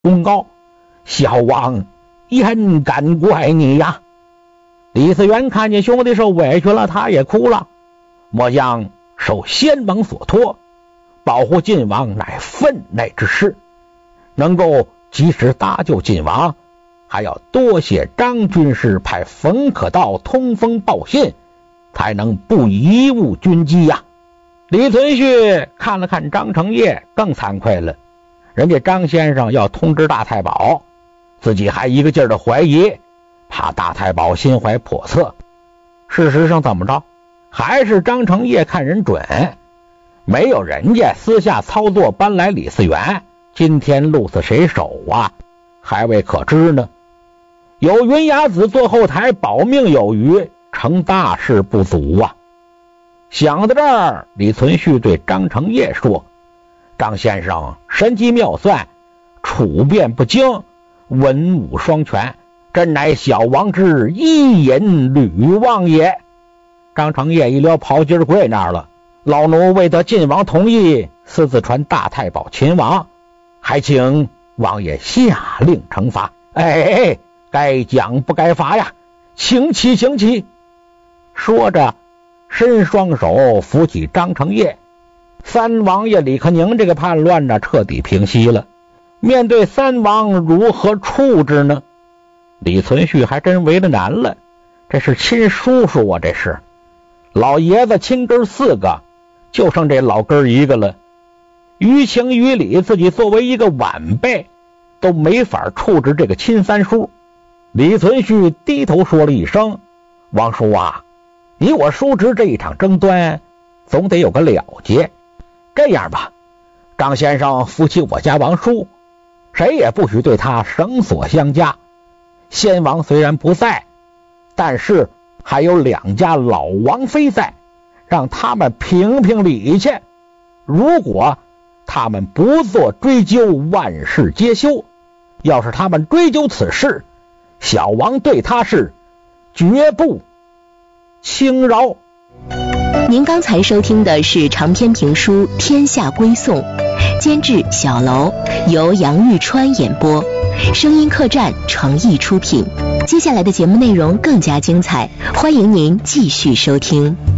公告：小王焉敢怪你呀！李嗣源看见兄弟受委屈了，他也哭了。末将受先王所托，保护晋王乃分内之事，能够及时搭救晋王，还要多谢张军师派冯可道通风报信，才能不贻误军机呀。李存勖看了看张承业，更惭愧了。人家张先生要通知大太保，自己还一个劲儿的怀疑，怕大太保心怀叵测。事实上怎么着，还是张承业看人准，没有人家私下操作搬来李嗣源，今天鹿死谁手啊，还未可知呢。有云崖子坐后台保命有余，成大事不足啊。想到这儿，李存勖对张承业说：张先生神机妙算，处变不惊，文武双全，真乃小王之一引吕望也。张承业一撩袍襟跪那儿了：老奴未得晋王同意，私自传大太保秦王，还请王爷下令惩罚。该奖不该罚呀，请起请起。说着伸双手扶起张承业。三王爷李克宁这个叛乱呢，彻底平息了。面对三王如何处置呢？李存勖还真为了难了。这是亲叔叔啊，这是老爷子亲哥4个，就剩这老哥一个了。于情于理，自己作为一个晚辈都没法处置这个亲三叔。李存勖低头说了一声：王叔啊，你我叔侄这一场争端总得有个了结。这样吧，张先生扶起我家王叔，谁也不许对他绳索相加。先王虽然不在，但是还有2家老王妃在，让他们评评理去。如果他们不做追究，万事皆休。要是他们追究此事，小王对他是绝不轻饶。 您刚才收听的是长篇评书《天下归宋》，监制小楼，由杨玉川演播，声音客栈诚意出品。接下来的节目内容更加精彩，欢迎您继续收听。